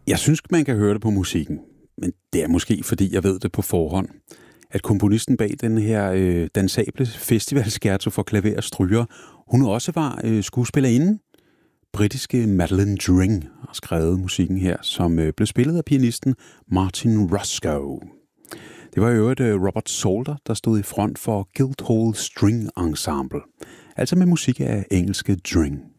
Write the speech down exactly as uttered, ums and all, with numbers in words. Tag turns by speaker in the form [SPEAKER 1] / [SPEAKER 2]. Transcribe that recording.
[SPEAKER 1] Jeg synes, man kan høre det på musikken, men det er måske, fordi jeg ved det på forhånd, at komponisten bag den her øh, dansable festivalskerzo for klaver og stryger, hun også var øh, skuespillerinde. Britiske Madeleine Dring har skrevet musikken her, som øh, blev spillet af pianisten Martin Roscoe. Det var i øvrigt øh, Robert Salter, der stod i front for Guildhall String Ensemble, altså med musik af engelske Dring.